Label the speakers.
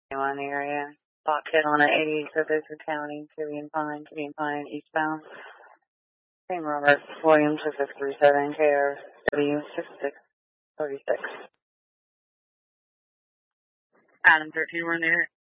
Speaker 1: On the area. Spot kid on at 80 Surface County, City and Pine, eastbound. St. Robert, Williams, 637, KRW 6636. Adam 13, we're in the area.